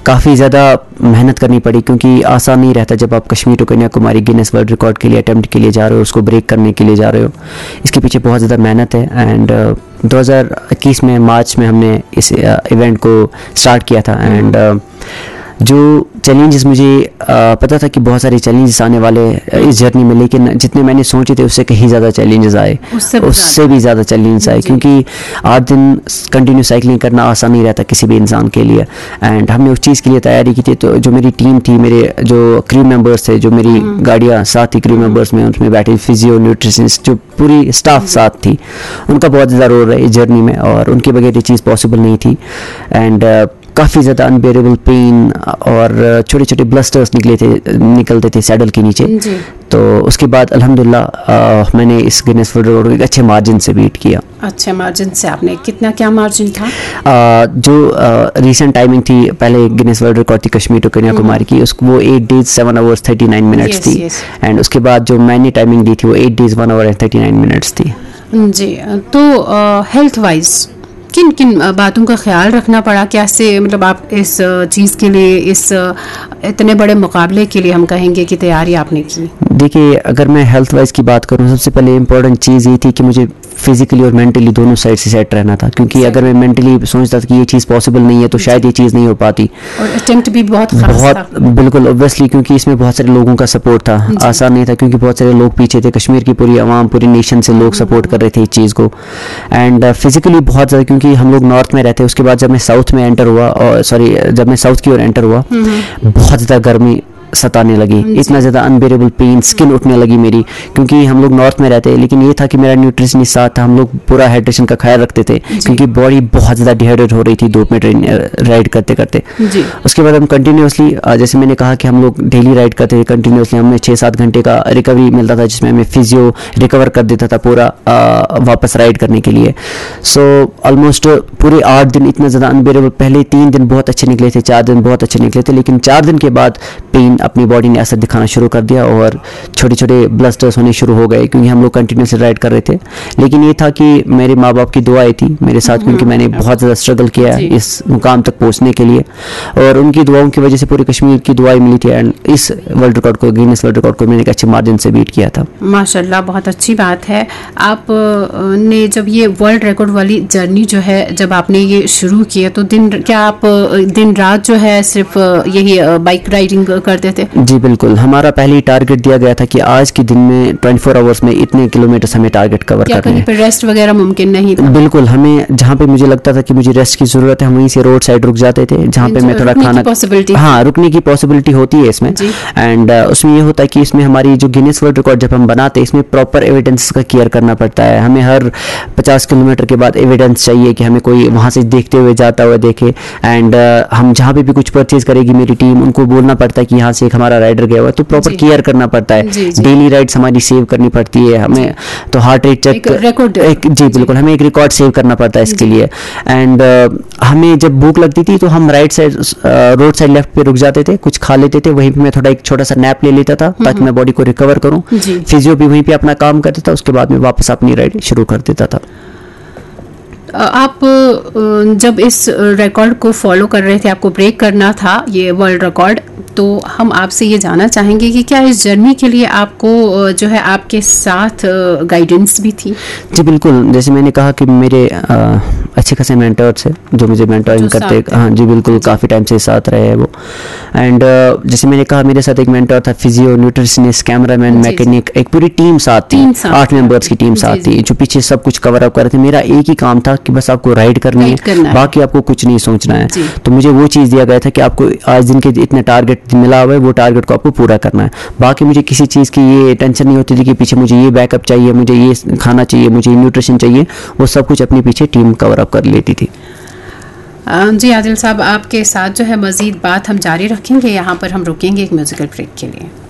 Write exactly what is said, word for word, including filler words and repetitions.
काफ़ी ज़्यादा मेहनत करनी पड़ी, क्योंकि आसान नहीं रहता जब आप Kashmir to Kanyakumari Guinness world record के लिए अटेम्प्ट के लिए जा रहे हो, उसको ब्रेक करने के लिए जा रहे हो। इसके पीछे बहुत ज़्यादा मेहनत है। एंड दो हज़ार इक्कीस में मार्च में हमने इस इवेंट को स्टार्ट किया था। एंड जो चैलेंजेस मुझे आ, पता था कि बहुत सारे चैलेंजेस आने वाले इस जर्नी में, लेकिन जितने मैंने सोचे थे उससे कहीं ज़्यादा चैलेंजेस आए, उससे, उससे भी ज़्यादा चैलेंजेस आए, क्योंकि आठ दिन कंटिन्यू साइकिलिंग करना आसान नहीं रहता किसी भी इंसान के लिए। एंड हमने उस चीज़ के लिए तैयारी की थी। तो जो मेरी टीम थी, मेरे जो क्रू मेंबर्स थे, जो मेरी गाड़ियाँ साथ थी क्रू मेंबर्स में, उसमें बैठे फिजियो न्यूट्रिशनिस्ट, जो पूरी स्टाफ साथ थी, उनका बहुत ज़्यादा रोल है इस जर्नी में, और उनके बगैर ये चीज़ पॉसिबल नहीं थी। एंड काफ़ी ज़्यादा अनबेरेबल पेन और छोटे छोटे ब्लस्टर्स निकले थे निकलते थे सैडल के नीचे। तो उसके बाद अल्हम्दुलिल्लाह मैंने इस गिनेस वर्ल्ड रिकॉर्ड को एक अच्छे मार्जिन से बीट किया। अच्छे मार्जिन से आपने कितना, क्या मार्जिन था? आ, जो रीसेंट टाइमिंग थी, पहले गिनेस वर्ल्ड रिकॉर्ड थी कश्मीर टू कन्याकुमारी की, उसको वो eight days seven hours thirty nine minutes थी। एंड उसके बाद जो मैंने टाइमिंग दी थी वो eight days one hour and thirty nine minutes थी। जी, तो हेल्थ वाइज किन किन बातों का ख्याल रखना पड़ा? कैसे, मतलब आप इस चीज़ के लिए, इस इतने बड़े मुकाबले के लिए हम कहेंगे कि तैयारी आपने की? देखिए, अगर मैं हेल्थ वाइज की बात करूं, सबसे पहले इम्पोर्टेंट चीज़ ये थी कि मुझे फिजिकली और मेंटली दोनों साइड से सेट रहना था, क्योंकि अगर मैं मेंटली सोचता था कि ये चीज़ पॉसिबल नहीं है तो शायद ये चीज़ नहीं हो पाती। और अटेम्प्ट भी बहुत खास बहुत था। बिल्कुल ऑब्वियसली, क्योंकि इसमें बहुत सारे लोगों का सपोर्ट था, आसान नहीं था, क्योंकि बहुत सारे लोग पीछे थे, कश्मीर की पूरी आवाम, पूरी नेशन से लोग सपोर्ट कर रहे थे इस चीज़ को। एंड फिजिकली बहुत ज़्यादा, क्योंकि हम लोग नॉर्थ में रहते हैं, उसके बाद जब मैं साउथ में एंटर हुआ, और सॉरी जब मैं साउथ की ओर एंटर हुआ, बहुत ज़्यादा गर्मी सताने लगी, इतना ज़्यादा अनबेरेबल पेन, स्किन उठने लगी मेरी, क्योंकि हम लोग नॉर्थ में रहते हैं। लेकिन ये था कि मेरा न्यूट्रिशनिस्ट साथ था, हम लोग पूरा हाइड्रेशन का ख्याल रखते थे, क्योंकि बॉडी बहुत ज़्यादा डिहाइड्रेट हो रही थी धूप में ट्रेन राइड करते करते। उसके बाद हम कंटिन्यूसली, जैसे मैंने कहा कि हम लोग डेली राइड करते थे कंटिन्यूसली, हमें छः सात घंटे का रिकवरी मिलता था, जिसमें हमें फिजियो रिकवर कर देता था पूरा आ, वापस राइड करने के लिए। सो ऑलमोस्ट पूरे आठ दिन इतना ज़्यादा अनबेरेबल, पहले तीन दिन बहुत अच्छे निकले थे, चार दिन बहुत अच्छे निकले थे, लेकिन चार दिन के बाद पेन अपनी बॉडी ने असर दिखाना शुरू कर दिया और छोटे छोटे ब्लस्टर्स होने शुरू हो गए, क्योंकि हम लोग कंटिन्यूसली राइड कर रहे थे। लेकिन ये था कि मेरे माँ बाप की दुआएं थी मेरे साथ, क्योंकि मैंने बहुत ज़्यादा स्ट्रगल किया है इस मुकाम तक पहुँचने के लिए, और उनकी दुआओं की वजह से पूरे कश्मीर की दुआएं मिली थी। एंड इस वर्ल्ड रिकॉर्ड को, गिनेस वर्ल्ड रिकॉर्ड को मैंने एक अच्छे मार्जिन से बीट किया था। माशाल्लाह, बहुत अच्छी बात है। आप ने जब ये वर्ल्ड रिकॉर्ड वाली जर्नी जो है, जब आपने ये शुरू किया, तो दिन क्या आप दिन रात जो है सिर्फ यही बाइक राइडिंग करते थे? जी बिल्कुल, हमारा पहले टारगेट दिया गया था कि आज के दिन में चौबीस आवर्स में इतने किलोमीटर हमें टारगेट कवर करना है। कहीं पे रेस्ट वगैरह मुमकिन नहीं था? बिल्कुल, हमें जहाँ पे मुझे लगता था कि मुझे रेस्ट की जरूरत है, हम वहीं से रोड साइड रुक जाते थे, जहाँ पे मैं थोड़ा खाना, हाँ रुकने की पॉसिबिलिटी होती है इसमें। एंड uh, उसमें ये होता है कि इसमें हमारी जो गिनेस वर्ल्ड रिकॉर्ड जब हम बनाते हैं, इसमें प्रॉपर एविडेंस का केयर करना पड़ता है। हमें हर पचास किलोमीटर के बाद एविडेंस चाहिए कि हमें कोई वहाँ से देखते हुए जाता हुआ देखे। एंड uh, हम जहाँ पे भी कुछ परचेज करेगी मेरी टीम, उनको बोलना पड़ता है कि यहाँ से एक हमारा राइडर गया हुआ, तो प्रॉपर केयर करना पड़ता है। डेली राइड्स हमारी सेव करनी पड़ती है हमें, तो हार्ट रेट चेक, एक जी बिल्कुल, हमें एक रिकॉर्ड सेव करना पड़ता है इसके लिए। एंड uh, हमें जब भूख लगती थी तो हम right side, road side left पे रुक जाते थे, कुछ खा लेते थे, वहीं पे मैं थोड़ा एक छोटा सा नैप ले लेता था ताकि मैं बॉडी को रिकवर करूं। फिजियो भी वहीं पे अपना काम करता था, उसके बाद में वापस अपनी राइड शुरू कर देता था। आप जब इस रिकॉर्ड को फॉलो कर रहे थे, आपको ब्रेक करना था ये वर्ल्ड रिकॉर्ड, तो हम आपसे ये जानना चाहेंगे कि क्या इस जर्नी के लिए आपको जो है आपके साथ गाइडेंस भी थी? जी बिल्कुल, जैसे मैंने कहा कि मेरे आ, अच्छे खासे मेंटर्स हैं जो मुझे मेंटरिंग करते, हाँ जी बिल्कुल, काफ़ी टाइम से साथ रहे हैं वो। एंड जैसे मैंने कहा, मेरे साथ एक मेंटर था, फिजियो, न्यूट्रिशनिस्ट, कैमरामैन, मैकेनिक, एक पूरी टीम साथ थी, आठ मेंबर्स की टीम साथ थी, जो पीछे सब कुछ कवर अप कर रहे थे। मेरा एक ही काम था कि बस आपको राइड करनी है, बाकी आपको कुछ नहीं सोचना है। तो मुझे वो चीज़ दिया गया था कि आपको आज दिन के इतने टारगेट मिला हुआ है, वो टारगेट को आपको पूरा करना है। बाकी मुझे किसी चीज़ की ये टेंशन नहीं होती थी कि पीछे मुझे ये बैकअप चाहिए, मुझे ये खाना चाहिए, मुझे न्यूट्रिशन चाहिए, वो सब कुछ अपने पीछे टीम कवर अप कर लेती थी। जी आदिल साहब, आपके साथ जो है मज़ीद बात हम जारी रखेंगे, यहाँ पर हम रुकेंगे एक म्यूज़िकल ब्रेक के लिए।